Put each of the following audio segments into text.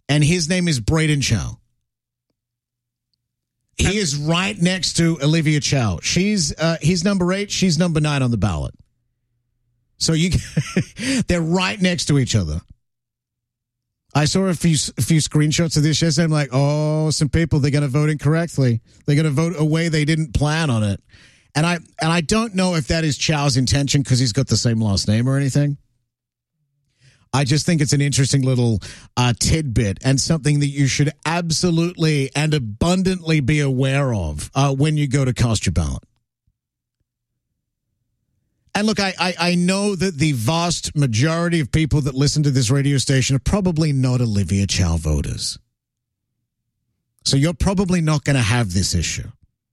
And his name is Braden Chow. He is right next to Olivia Chow. He's number 8. She's number 9 on the ballot. So they're right next to each other. I saw a few screenshots of this yesterday. I'm like, oh, some people, they're going to vote incorrectly. They're going to vote a way they didn't plan on it. And I don't know if that is Chow's intention because he's got the same last name or anything. I just think it's an interesting little tidbit and something that you should absolutely and abundantly be aware of when you go to cast your ballot. And look, I know that the vast majority of people that listen to this radio station are probably not Olivia Chow voters. So you're probably not going to have this issue.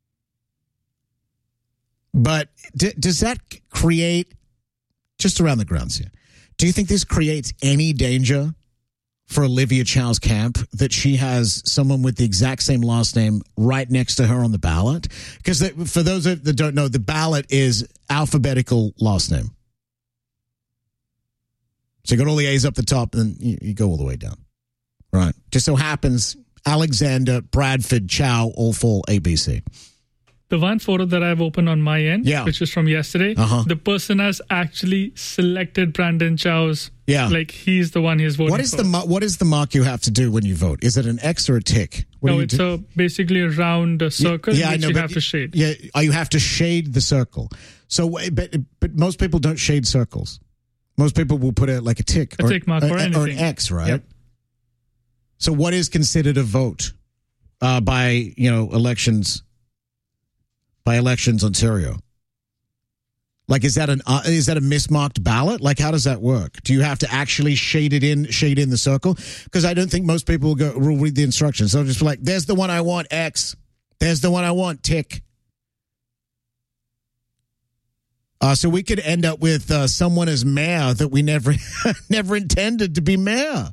But does that create, just around the grounds here, do you think this creates any danger for Olivia Chow's camp that she has someone with the exact same last name right next to her on the ballot? Because for those that don't know, the ballot is alphabetical last name. So you got all the A's up the top and you go all the way down. Right. Just so happens Alexander, Bradford, Chow all fall ABC. The one photo that I've opened on my end, which is from yesterday, the person has actually selected Brandon Chow's. Yeah. Like, he's the one he's voting for. What is the mark you have to do when you vote? Is it an X or a tick? It's basically a round circle which you have to shade. Yeah, you have to shade the circle. So, but most people don't shade circles. Most people will put a tick. A tick mark or anything. Or an X, right? Yep. So what is considered a vote by Elections Ontario? Like, is that a mismarked ballot? Like, how does that work? Do you have to actually shade in the circle? Because I don't think most people will read the instructions. They'll just be like, there's the one I want, X. There's the one I want, tick. So we could end up with someone as mayor that we never intended to be mayor.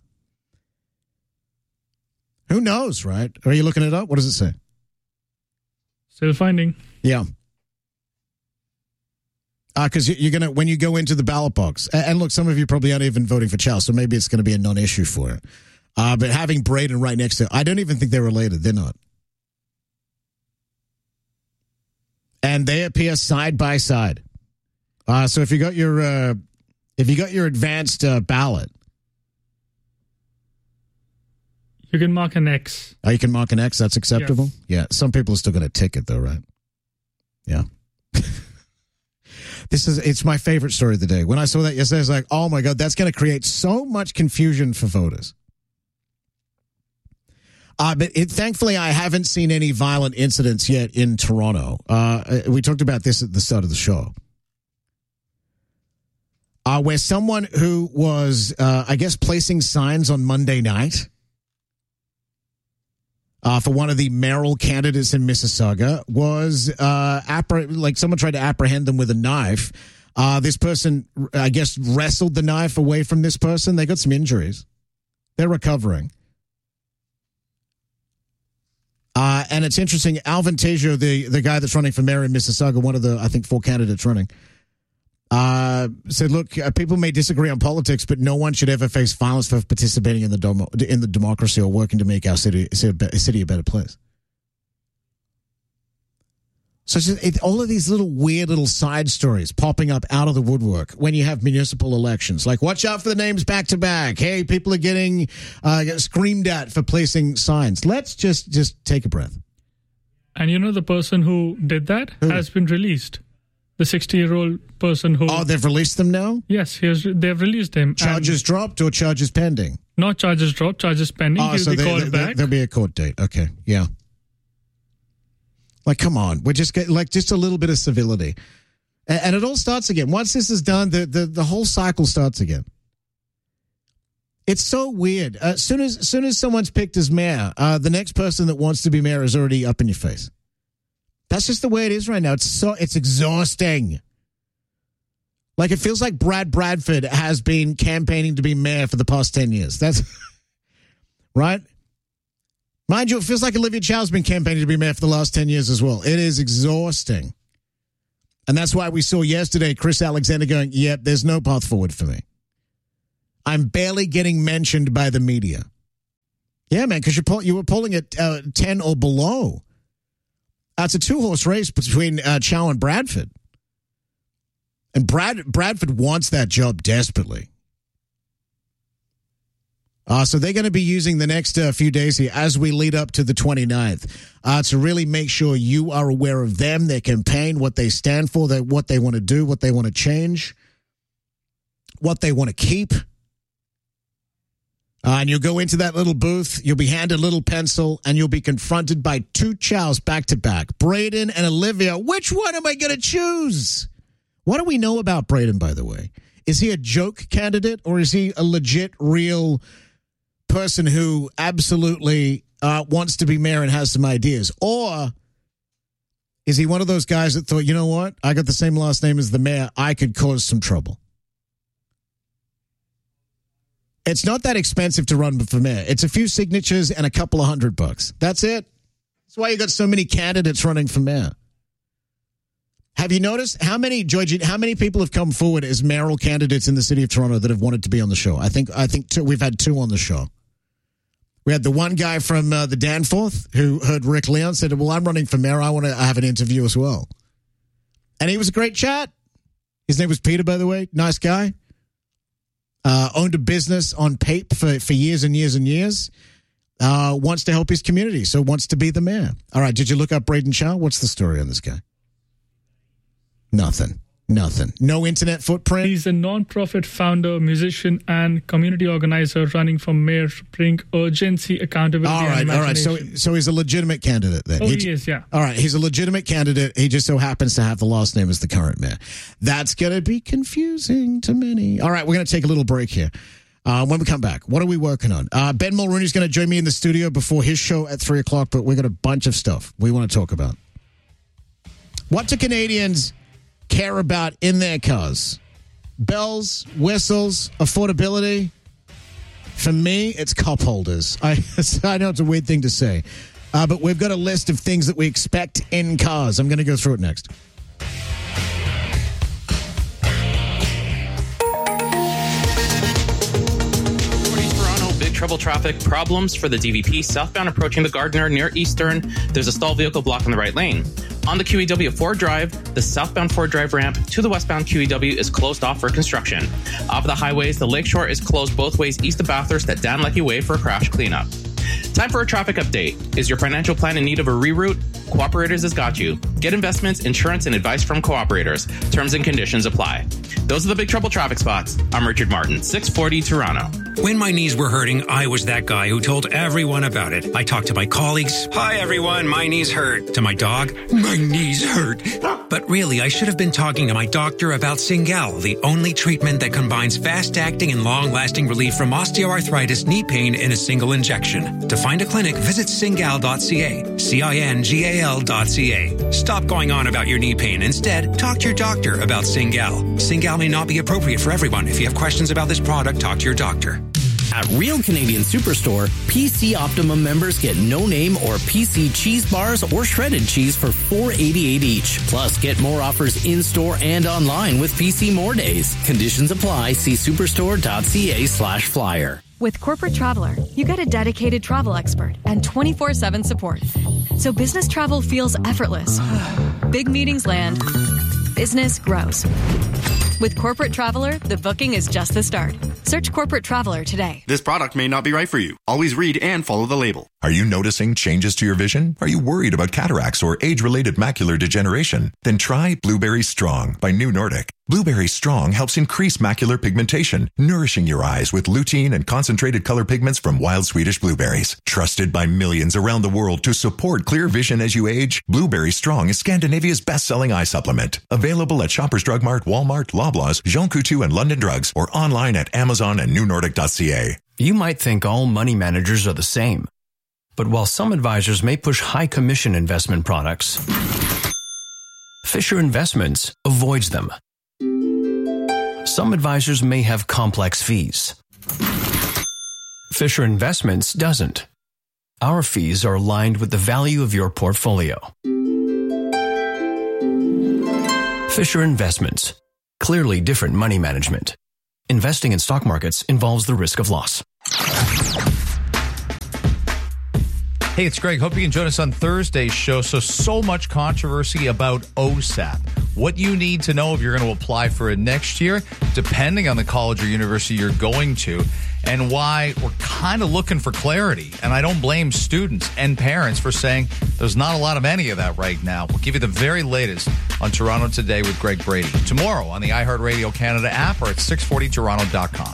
Who knows, right? Are you looking it up? What does it say? Still finding. Yeah. Because you're going to, when you go into the ballot box, and look, some of you probably aren't even voting for Chow, so maybe it's going to be a non-issue for it. But having Braden right next to it, I don't even think they're related. They're not. And they appear side by side. So if you got your advanced ballot, you can mark an X. Oh, you can mark an X? That's acceptable? Yes. Yeah. Some people are still going to tick it, though, right? Yeah. It's my favorite story of the day. When I saw that yesterday, I was like, oh, my God, that's going to create so much confusion for voters. But thankfully, I haven't seen any violent incidents yet in Toronto. We talked about this at the start of the show. Where someone who was, I guess, placing signs on Monday night for one of the mayoral candidates in Mississauga was someone tried to apprehend them with a knife. This person, I guess, wrestled the knife away from this person. They got some injuries. They're recovering. And it's interesting. Alvin Tejo, the guy that's running for mayor in Mississauga, one of the, I think, 4 candidates running, said, look, people may disagree on politics, but no one should ever face violence for participating in the democracy or working to make our city a better place. So all of these weird little side stories popping up out of the woodwork when you have municipal elections. Like, watch out for the names back to back. Hey, people are getting screamed at for placing signs. Let's just take a breath. And the person who did that has been released. The 60-year-old person who... Oh, they've released them now? Yes, they've released him. Charges dropped or charges pending? Not charges dropped, charges pending. Oh, so called back. There'll be a court date. Okay, yeah. Like, come on. We're just getting, just a little bit of civility. And it all starts again. Once this is done, the whole cycle starts again. It's so weird. As soon as someone's picked as mayor, the next person that wants to be mayor is already up in your face. That's just the way it is right now. It's exhausting. Like, it feels like Brad Bradford has been campaigning to be mayor for the past 10 years. That's right. Mind you, it feels like Olivia Chow's been campaigning to be mayor for the last 10 years as well. It is exhausting. And that's why we saw yesterday Chris Alexander going, yep, there's no path forward for me. I'm barely getting mentioned by the media. Yeah, man, because you were pulling at 10 or below. It's a 2-horse race between Chow and Bradford. And Bradford wants that job desperately. So they're going to be using the next few days here as we lead up to the 29th to really make sure you are aware of them, their campaign, what they stand for, what they want to do, what they want to change, what they want to keep. And you'll go into that little booth, you'll be handed a little pencil, and you'll be confronted by 2 Chows back-to-back, Braden and Olivia. Which one am I going to choose? What do we know about Braden, by the way? Is he a joke candidate, or is he a legit, real person who absolutely wants to be mayor and has some ideas? Or is he one of those guys that thought, you know what? I got the same last name as the mayor. I could cause some trouble. It's not that expensive to run for mayor. It's a few signatures and a couple of $100. That's it. That's why you got so many candidates running for mayor. Have you noticed how many people have come forward as mayoral candidates in the city of Toronto that have wanted to be on the show? I think we've had 2 on the show. We had the one guy from the Danforth who heard Rick Leon said, well, I'm running for mayor. I want to have an interview as well. And he was a great chat. His name was Peter, by the way. Nice guy. Owned a business on Pape for years and years and years. Wants to help his community, so wants to be the mayor. All right, did you look up Braden Chow? What's the story on this guy? Nothing. No internet footprint? He's a non-profit founder, musician, and community organizer running for mayor to bring urgency, accountability, and imagination. All right. So he's a legitimate candidate then? He is, yeah. All right, he's a legitimate candidate. He just so happens to have the last name as the current mayor. That's going to be confusing to many. All right, we're going to take a little break here. When we come back, what are we working on? Ben Mulrooney's going to join me in the studio before his show at 3 o'clock, but we got a bunch of stuff we want to talk about. What do Canadians care about in their cars? Bells, whistles, affordability. For me, it's cup holders. I know it's a weird thing to say, but we've got a list of things that we expect in cars. I'm going to go through it next. Trouble traffic problems for the DVP southbound approaching the Gardiner near Eastern. There's a stalled vehicle blocking the right lane. On the QEW Ford Drive, the southbound Ford Drive ramp to the westbound QEW is closed off for construction. Off the highways, the Lakeshore is closed both ways east of Bathurst at Dan Leckie Way for a crash cleanup. Time for a traffic update. Is your financial plan in need of a reroute? Cooperators has got you. Get investments, insurance, and advice from Cooperators. Terms and conditions apply. Those are the Big Trouble traffic spots. I'm Richard Martin, 640 Toronto. When my knees were hurting, I was that guy who told everyone about it. I talked to my colleagues. Hi, everyone. My knees hurt. To my dog. My knees hurt. But really, I should have been talking to my doctor about Cingal, the only treatment that combines fast-acting and long-lasting relief from osteoarthritis knee pain in a single injection. To find a clinic, visit cingal.ca. CINGAL.ca. Stop going on about your knee pain. Instead, talk to your doctor about Cingal. Cingal may not be appropriate for everyone. If you have questions about this product, talk to your doctor. At Real Canadian Superstore, PC Optimum members get no-name or PC cheese bars or shredded cheese for $4.88 each. Plus, get more offers in-store and online with PC More Days. Conditions apply. See superstore.ca/flyer. With Corporate Traveler, you get a dedicated travel expert and 24/7 support. So business travel feels effortless. Big meetings land. Business grows. With Corporate Traveler, the booking is just the start. Search Corporate Traveler today. This product may not be right for you. Always read and follow the label. Are you noticing changes to your vision? Are you worried about cataracts or age-related macular degeneration? Then try Blueberry Strong by New Nordic. Blueberry Strong helps increase macular pigmentation, nourishing your eyes with lutein and concentrated color pigments from wild Swedish blueberries. Trusted by millions around the world to support clear vision as you age, Blueberry Strong is Scandinavia's best-selling eye supplement. Available at Shoppers Drug Mart, Walmart, Loblaws, Jean Coutu, and London Drugs, or online at Amazon and newnordic.ca. You might think all money managers are the same. But while some advisors may push high commission investment products, Fisher Investments avoids them. Some advisors may have complex fees. Fisher Investments doesn't. Our fees are aligned with the value of your portfolio. Fisher Investments. Clearly different money management. Investing in stock markets involves the risk of loss. Hey, it's Greg. Hope you can join us on Thursday's show. So much controversy about OSAP. What you need to know if you're going to apply for it next year, depending on the college or university you're going to, and why we're kind of looking for clarity. And I don't blame students and parents for saying there's not a lot of any of that right now. We'll give you the very latest on Toronto Today with Greg Brady. Tomorrow on the iHeartRadio Canada app or at 640toronto.com.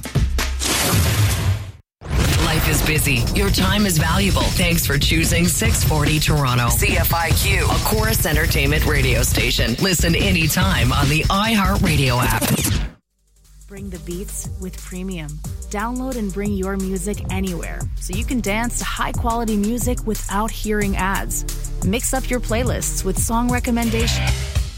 Life is busy. Your time is valuable. Thanks for choosing 640 Toronto. CFIQ, a Chorus Entertainment radio station. Listen anytime on the iHeartRadio app. Bring the beats with Premium. Download and bring your music anywhere so you can dance to high-quality music without hearing ads. Mix up your playlists with song recommendations.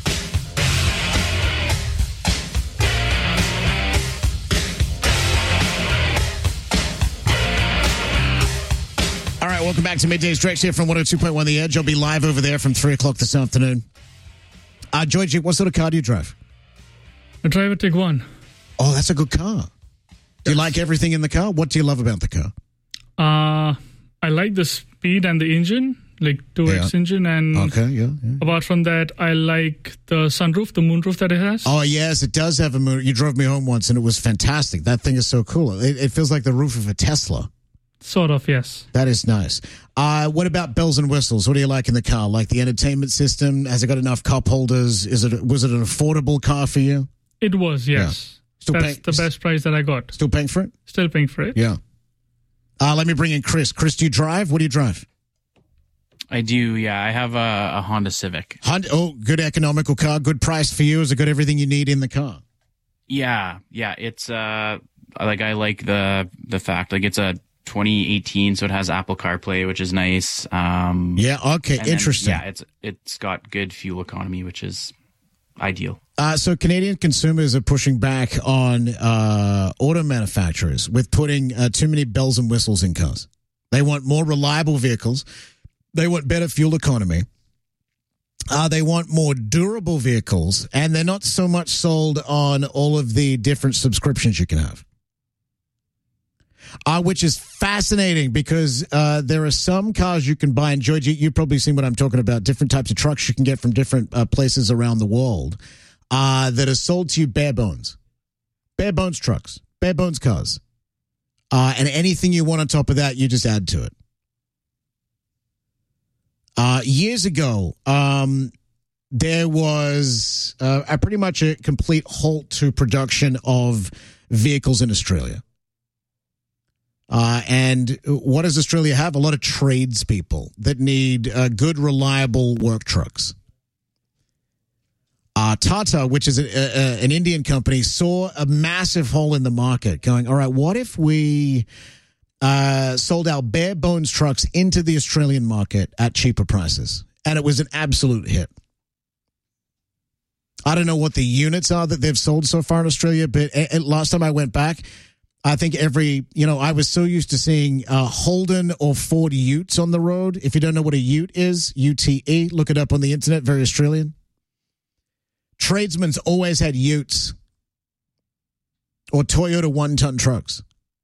All right, welcome back to Middays Direct here from 102.1 The Edge. I'll be live over there from 3 o'clock this afternoon. Georgie, what sort of car do you drive? I drive a Tiguan. Oh, that's a good car. Do you like everything in the car? What do you love about the car? I like the speed and the engine, like 2X engine. And apart from that, I like the sunroof, the moonroof that it has. Oh, yes, it does have a moon. You drove me home once, and it was fantastic. That thing is so cool. It feels like the roof of a Tesla. Sort of, yes. That is nice. What about bells and whistles? What do you like in the car? Like the entertainment system? Has it got enough cup holders? Was it an affordable car for you? It was, yes. Yeah. That's the best price that I got. Still paying for it? Still paying for it. Yeah. Let me bring in Chris. Chris, do you drive? What do you drive? I do, yeah. I have a Honda Civic. Good economical car. Good price for you. Has it got everything you need in the car? Yeah. It's I like the fact it's a 2018, so it has Apple CarPlay, which is nice. Interesting. It's got good fuel economy, which is ideal. So Canadian consumers are pushing back on auto manufacturers with putting too many bells and whistles in cars. They want more reliable vehicles. They want better fuel economy. They want more durable vehicles, and they're not so much sold on all of the different subscriptions you can have. Which is fascinating because there are some cars you can buy, and Georgie, you've probably seen what I'm talking about, different types of trucks you can get from different places around the world that are sold to you bare bones trucks, bare bones cars. And anything you want on top of that, you just add to it. Years ago, there was pretty much a complete halt to production of vehicles in Australia. And what does Australia have? A lot of tradespeople that need good, reliable work trucks. Tata, which is an Indian company, saw a massive hole in the market going, all right, what if we sold our bare bones trucks into the Australian market at cheaper prices? And it was an absolute hit. I don't know what the units are that they've sold so far in Australia, but last time I went back, I think I was so used to seeing Holden or Ford Utes on the road. If you don't know what a Ute is, UTE, look it up on the internet, very Australian. Tradesmen's always had Utes or Toyota one-ton trucks.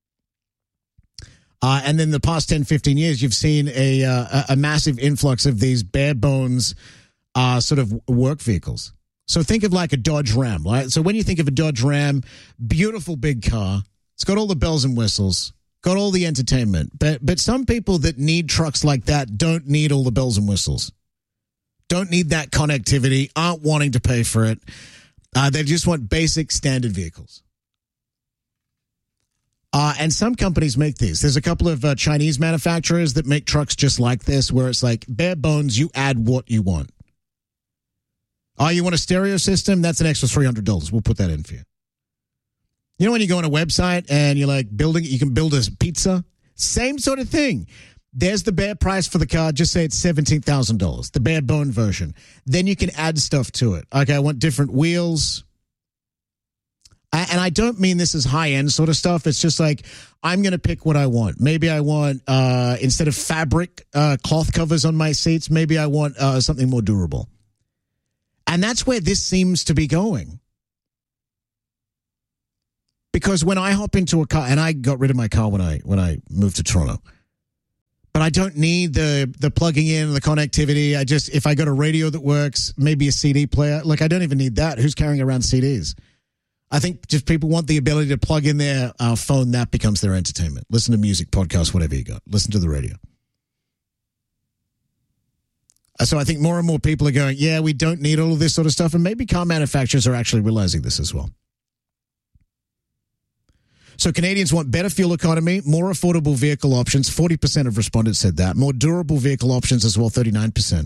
And then the past 10, 15 years, you've seen a massive influx of these bare bones sort of work vehicles. So think of like a Dodge Ram, right? So when you think of a Dodge Ram, beautiful big car, it's got all the bells and whistles, got all the entertainment. But some people that need trucks like that don't need all the bells and whistles, don't need that connectivity, aren't wanting to pay for it. They just want basic standard vehicles. And some companies make these. There's a couple of Chinese manufacturers that make trucks just like this, where it's like bare bones, you add what you want. You want a stereo system? That's an extra $300. We'll put that in for you. You know when you go on a website and you're like building, you can build a pizza? Same sort of thing. There's the bare price for the car. Just say it's $17,000, the bare bone version. Then you can add stuff to it. Okay, I want different wheels. And I don't mean this is high-end sort of stuff. It's just like, I'm going to pick what I want. Maybe I want, instead of fabric cloth covers on my seats, maybe I want something more durable. And that's where this seems to be going. Because when I hop into a car, and I got rid of my car when I moved to Toronto, but I don't need the plugging in and the connectivity. If I got a radio that works, maybe a CD player. Like, I don't even need that. Who's carrying around CDs? I think just people want the ability to plug in their phone. That becomes their entertainment. Listen to music, podcast, whatever you got. Listen to the radio. So I think more and more people are going, yeah, we don't need all of this sort of stuff. And maybe car manufacturers are actually realizing this as well. So Canadians want better fuel economy, more affordable vehicle options. 40% of respondents said that. More durable vehicle options as well, 39%.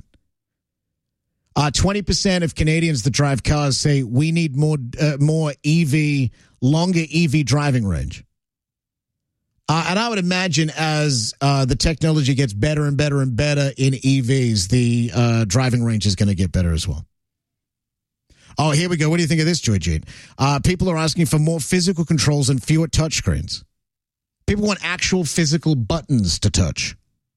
20% of Canadians that drive cars say we need more EV, longer EV driving range. And I would imagine as the technology gets better and better and better in EVs, the driving range is going to get better as well. Oh, here we go. What do you think of this, Georgine? People are asking for more physical controls and fewer touchscreens. People want actual physical buttons to touch.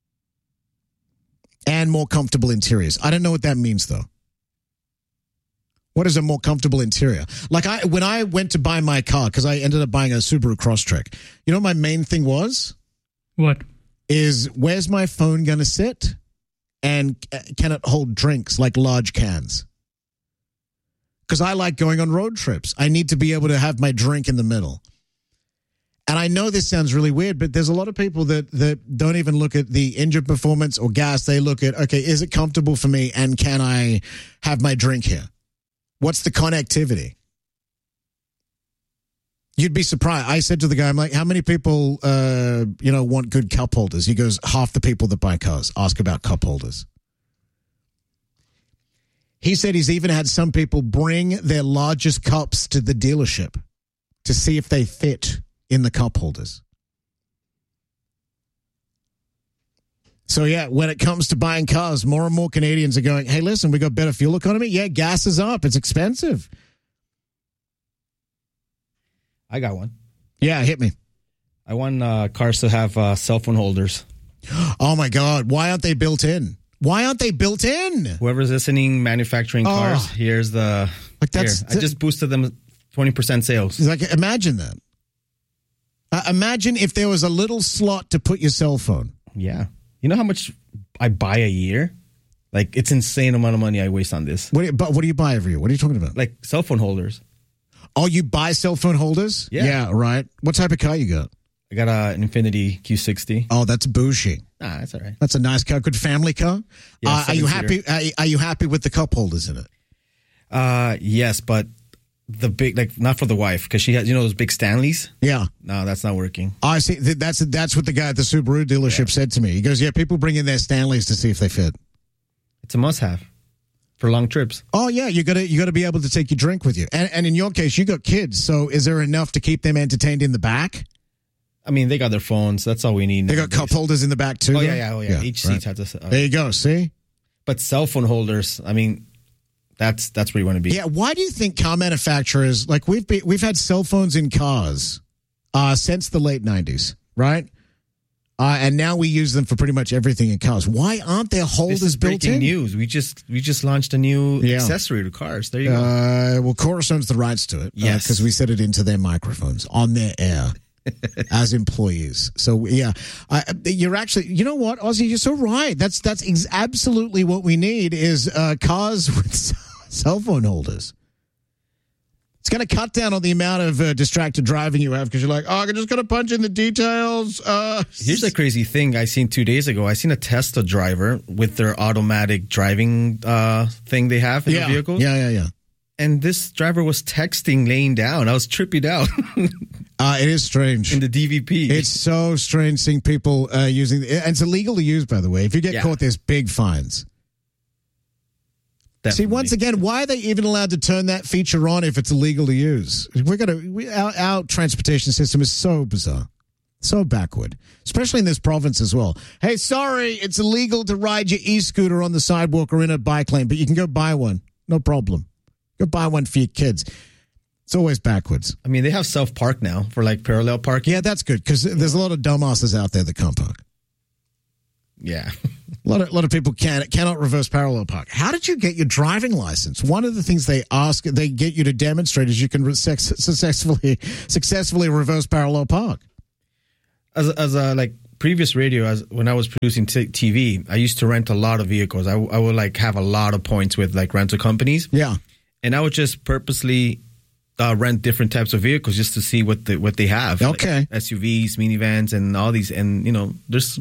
And more comfortable interiors. I don't know what that means, though. What is a more comfortable interior? Like, when I went to buy my car, because I ended up buying a Subaru Crosstrek, you know what my main thing was? What? Is where's my phone going to sit? And can it hold drinks, like large cans? Because I like going on road trips. I need to be able to have my drink in the middle. And I know this sounds really weird, but there's a lot of people that don't even look at the engine performance or gas. They look at, okay, is it comfortable for me? And can I have my drink here? What's the connectivity? You'd be surprised. I said to the guy, I'm like, how many people, want good cup holders? He goes, half the people that buy cars ask about cup holders. He said he's even had some people bring their largest cups to the dealership to see if they fit in the cup holders. So, yeah, when it comes to buying cars, more and more Canadians are going, hey, listen, we got better fuel economy. Yeah, gas is up. It's expensive. I got one. Yeah, hit me. I want cars to have cell phone holders. Oh, my God. Why aren't they built in? Why aren't they built in? Whoever's listening, manufacturing cars, here's the... Like that's, I just boosted them 20% sales. Like, imagine that. Imagine if there was a little slot to put your cell phone. Yeah. You know how much I buy a year? Like, it's insane amount of money I waste on this. What do you buy every year? What are you talking about? Like, cell phone holders. Oh, you buy cell phone holders? Yeah. Yeah, right. What type of car you got? I got an Infiniti Q60. Oh, that's bougie. Nah, that's all right. That's a nice car. Good family car. Yeah, are you happy? Are you happy with the cup holders in it? Yes, but the big, like, not for the wife, because she has, those big Stanleys. Yeah. No, that's not working. I see. That's what the guy at the Subaru dealership said to me. He goes, "Yeah, people bring in their Stanleys to see if they fit. It's a must-have for long trips." Oh yeah, you gotta be able to take your drink with you. And in your case, you got kids, so is there enough to keep them entertained in the back? I mean, they got their phones. That's all we need. They got cup holders in the back too. Oh yeah. Each seat has a. There you go. See, but cell phone holders. I mean, that's where you want to be. Yeah. Why do you think car manufacturers, like we've had cell phones in cars since the late 90s, right? And now we use them for pretty much everything in cars. Why aren't there holders this is built breaking in? News. We just launched a new accessory to cars. There you go. Well, Chorus owns the rights to it. Yes, because we set it into their microphones on their air. As employees. So, yeah, you're actually, you know what, Ozzy, you're so right. That's absolutely what we need is cars with cell phone holders. It's going to cut down on the amount of distracted driving you have because you're like, oh, I'm just going to punch in the details. Here's the crazy thing I seen 2 days ago. I seen a Tesla driver with their automatic driving thing they have in the vehicles. Yeah. And this driver was texting laying down. I was tripping out. It is strange. In the DVP. It's so strange seeing people using it. And it's illegal to use, by the way. If you get caught, there's big fines. Definitely. See, once again, why are they even allowed to turn that feature on if it's illegal to use? Our transportation system is so bizarre. So backward. Especially in this province as well. Hey, sorry, it's illegal to ride your e-scooter on the sidewalk or in a bike lane, but you can go buy one. No problem. Go buy one for your kids. It's always backwards. I mean, they have self-park now for like parallel parking. Yeah, that's good because there's a lot of dumbasses out there that can't park. Yeah. A lot of people cannot reverse parallel park. How did you get your driving license? One of the things they get you to demonstrate is you can successfully reverse parallel park. As a like previous radio, when I was producing TV, I used to rent a lot of vehicles. I would like have a lot of points with like rental companies. Yeah. And I would just purposely rent different types of vehicles just to see what they have. Okay. Like SUVs, minivans, and all these. And, you know, there's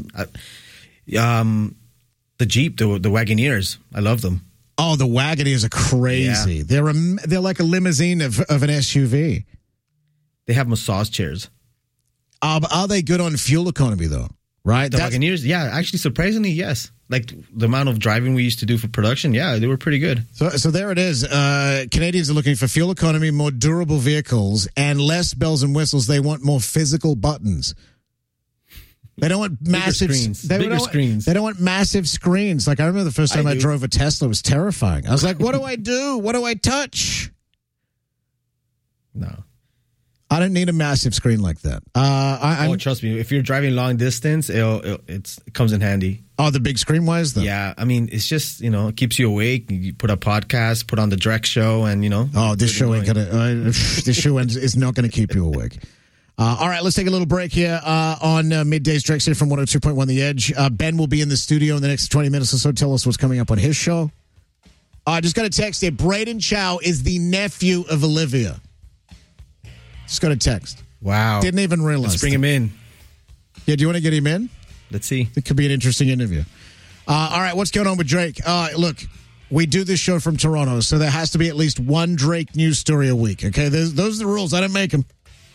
the Jeep, the Wagoneers. I love them. Oh, the Wagoneers are crazy. Yeah. They're like a limousine of an SUV. They have massage chairs. Are they good on fuel economy, though? Right? The Wagoneers, yeah. Actually, surprisingly, yes. Like the amount of driving we used to do for production, yeah, they were pretty good. So there it is. Canadians are looking for fuel economy, more durable vehicles, and less bells and whistles. They want more physical buttons. They don't want massive screens. They don't want massive screens. Like I remember the first time I drove a Tesla, it was terrifying. I was like, what do I do? What do I touch? No. I don't need a massive screen like that. Trust me. If you're driving long distance, it comes in handy. Oh, the big screen wise, though? Yeah. I mean, it's just, you know, it keeps you awake. You put a podcast, put on the Drex show, and, you know. Oh, this show ain't going to, this show is not going to keep you awake. All right, let's take a little break here on Middays Drex here from 102.1 The Edge. Ben will be in the studio in the next 20 minutes or so. Tell us what's coming up on his show. I just got a text here. Braden Chow is the nephew of Olivia. Just got a text. Wow. Didn't even realize. Let's bring him in. Yeah, do you want to get him in? Let's see. It could be an interesting interview. All right, what's going on with Drake? Look, we do this show from Toronto, so there has to be at least one Drake news story a week, okay? Those are the rules. I didn't make them.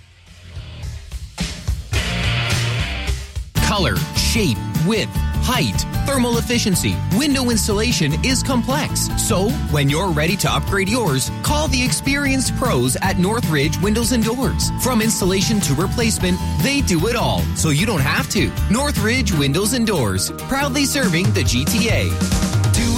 Color, shape, width, height, thermal efficiency. Window installation is complex. So, when you're ready to upgrade yours, call the experienced pros at Northridge Windows and Doors. From installation to replacement, they do it all, so you don't have to. Northridge Windows and Doors, proudly serving the GTA.